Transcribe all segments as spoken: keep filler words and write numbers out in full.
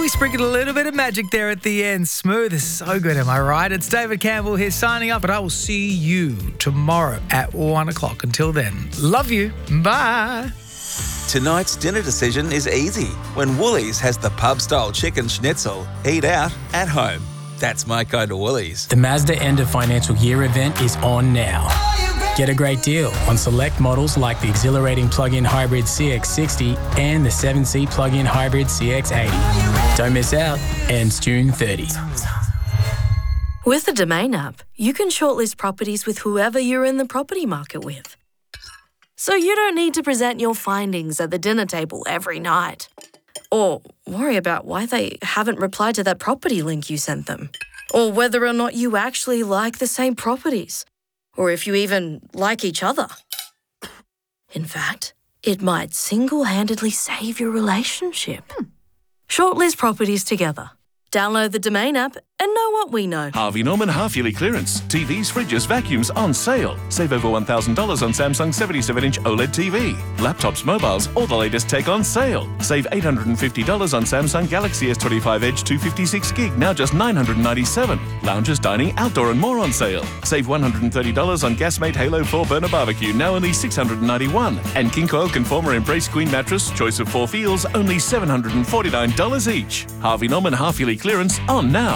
sprinkled a little bit of magic there at the end. Smooth is so good, am I right? It's David Campbell here signing up, but I will see you tomorrow at one o'clock. Until then, love you. Bye. Tonight's dinner decision is easy when Woolies has the pub-style chicken schnitzel. Eat out, at home. That's my kind of Woolies. The Mazda end of financial year event is on now. Get a great deal on select models like the exhilarating plug-in hybrid C X sixty and the seven seat plug-in hybrid C X eighty. Don't miss out. Ends June thirtieth. With the Domain app, you can shortlist properties with whoever you're in the property market with. So you don't need to present your findings at the dinner table every night. Or worry about why they haven't replied to that property link you sent them. Or whether or not you actually like the same properties. Or if you even like each other. In fact, it might single-handedly save your relationship. Hmm. Shortlist properties together. Download the Domain app and know what we know. Harvey Norman half-yearly clearance. T Vs, fridges, vacuums on sale. Save over one thousand dollars on Samsung seventy-seven inch OLED T V. Laptops, mobiles, all the latest tech on sale. Save eight hundred fifty dollars on Samsung Galaxy S twenty-five Edge two fifty-six gig, now just nine hundred ninety-seven dollars. Lounges, dining, outdoor and more on sale. Save one hundred thirty dollars on Gasmate Halo four burner barbecue, now only six hundred ninety-one dollars. And King Coil Conformer Embrace Queen mattress, choice of four feels, only seven hundred forty-nine dollars each. Harvey Norman half-yearly clearance on now.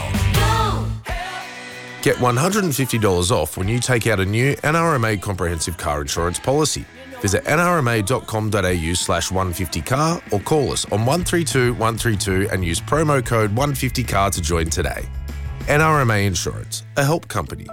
Get one hundred fifty dollars off when you take out a new N R M A comprehensive car insurance policy. Visit nrma.com.au slash 150car or call us on one three two one three two and use promo code one fifty car to join today. N R M A Insurance, a help company.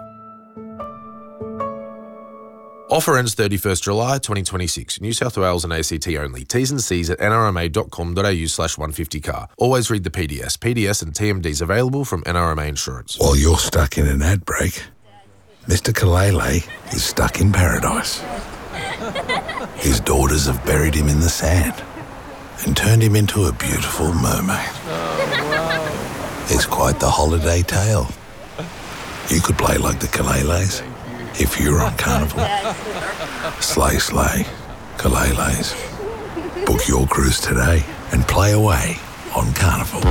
Offer ends thirty-first July twenty twenty-six. New South Wales and A C T only. T's and C's at nrma.com.au slash 150car. Always read the P D S. P D S and T M Ds available from N R M A Insurance. While you're stuck in an ad break, Mister Kalele is stuck in paradise. His daughters have buried him in the sand and turned him into a beautiful mermaid. Oh, wow. It's quite the holiday tale. You could play like the Kaleles if you were on Carnival. Slay, slay, Kaleles. Book your cruise today and play away on Carnival.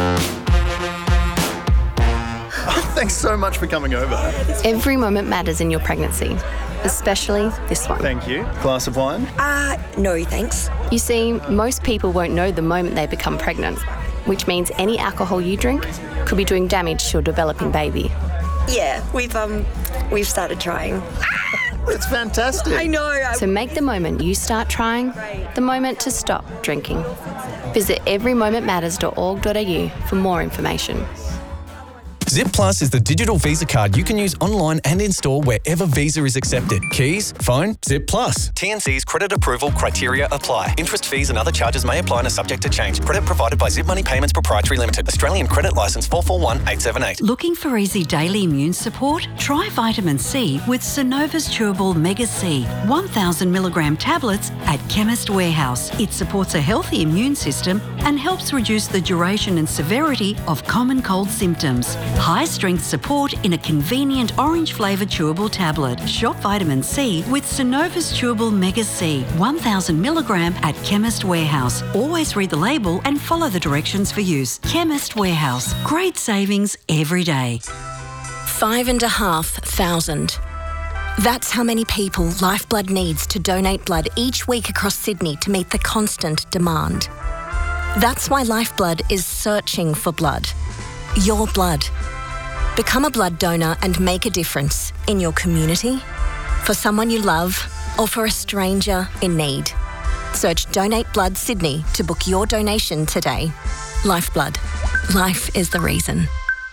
Thanks so much for coming over. Every moment matters in your pregnancy, especially this one. Thank you. Glass of wine? Uh, no thanks. You see, most people won't know the moment they become pregnant, which means any alcohol you drink could be doing damage to your developing baby. Yeah, we've um, we've started trying. It's fantastic. I know. I... So make the moment you start trying the moment to stop drinking. Visit every moment matters dot org dot a u for more information. Zip Plus is the digital Visa card you can use online and in-store wherever Visa is accepted. Keys, phone, Zip Plus. T N C's credit approval criteria apply. Interest, fees and other charges may apply and are subject to change. Credit provided by Zip Money Payments Proprietary Limited. Australian Credit Licence four four one eight seven eight. Looking for easy daily immune support? Try vitamin C with Synova's Chewable Mega C, one thousand milligram tablets at Chemist Warehouse. It supports a healthy immune system and helps reduce the duration and severity of common cold symptoms. High-strength support in a convenient orange-flavoured chewable tablet. Shop vitamin C with Synova's Chewable Mega C, one thousand milligram at Chemist Warehouse. Always read the label and follow the directions for use. Chemist Warehouse. Great savings every day. Five and a half thousand. That's how many people Lifeblood needs to donate blood each week across Sydney to meet the constant demand. That's why Lifeblood is searching for blood. Your blood. Become a blood donor and make a difference in your community, for someone you love, or for a stranger in need. Search Donate Blood Sydney to book your donation today. Lifeblood. Life is the reason.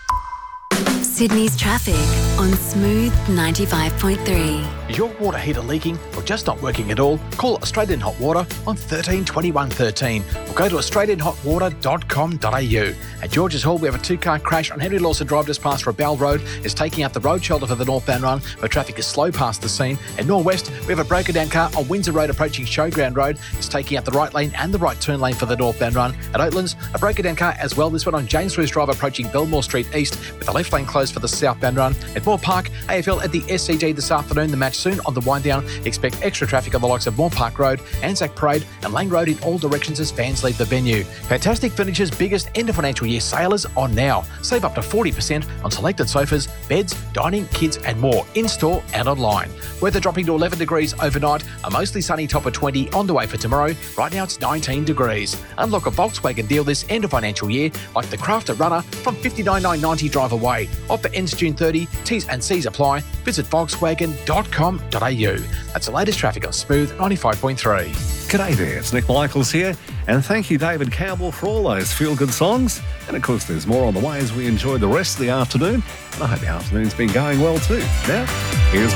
Sydney's traffic on Smooth ninety-five point three. Is your water heater leaking or just not working at all? Call Australian Hot Water on thirteen twenty-one thirteen or go to australian hot water dot com dot a u. At Georges Hall, we have a two-car crash on Henry Lawson Drive just past Rebel Road. It's taking out the road shoulder for the northbound run, where traffic is slow past the scene. At Norwest, we have a broken-down car on Windsor Road approaching Showground Road. It's taking out the right lane and the right turn lane for the northbound run. At Oatlands, a broken-down car as well, this one on James Roos Drive approaching Belmore Street East, with the left lane closed closed for the Southbound Run. At Moore Park, A F L at the S C G this afternoon. The match soon on the wind down. Expect extra traffic on the likes of Moore Park Road, Anzac Parade and Lang Road in all directions as fans leave the venue. Fantastic Furniture's biggest end of financial year sale is on now. Save up to forty percent on selected sofas, beds, dining, kids and more in-store and online. Weather dropping to eleven degrees overnight, a mostly sunny top of twenty on the way for tomorrow. Right now it's nineteen degrees. Unlock a Volkswagen deal this end of financial year like the Crafter Runner from fifty-nine thousand nine hundred ninety drive away. Offer ends June thirtieth. T's and C's apply. Visit volkswagen dot com dot a u. That's the latest traffic on Smooth ninety-five point three. G'day there, it's Nick Michaels here, and thank you David Campbell for all those feel-good songs. And of course there's more on the way as we enjoy the rest of the afternoon, and I hope the afternoon's been going well too. Now, here's